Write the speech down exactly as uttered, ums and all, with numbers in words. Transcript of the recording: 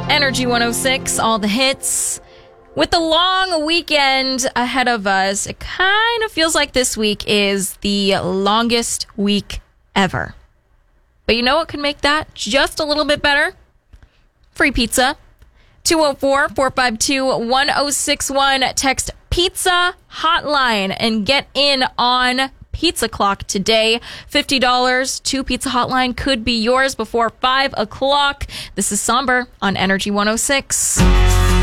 Energy one oh six, all the hits. With the long weekend ahead of us, it kind of feels like this week is the longest week ever. But you know what could make that just a little bit better? Free pizza. two oh four, four five two, one oh six one. Text Pizza Hotline and get in on Pizza Clock today. fifty dollars to Pizza Hotline could be yours before five o'clock. This is Somber on Energy one oh six.